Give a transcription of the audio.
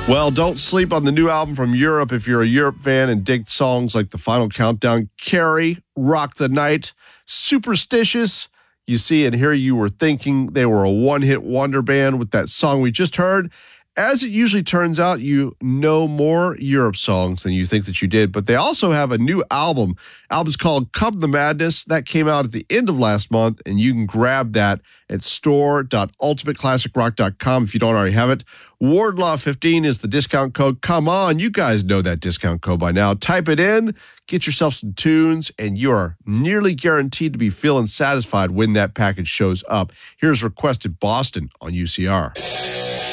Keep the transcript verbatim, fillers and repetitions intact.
Well, don't sleep on the new album from Europe if you're a Europe fan and dig songs like The Final Countdown, Carrie, Rock the Night, Superstitious. You see, and here you were thinking they were a one-hit wonder band with that song we just heard. As it usually turns out, you know more Europe songs than you think that you did, but they also have a new album. Album's called Come the Madness. That came out at the end of last month, and you can grab that at store dot ultimate classic rock dot com if you don't already have it. Wardlaw fifteen is the discount code. Come on, you guys know that discount code by now. Type it in, get yourself some tunes, and you are nearly guaranteed to be feeling satisfied when that package shows up. Here's Requested Boston on U C R.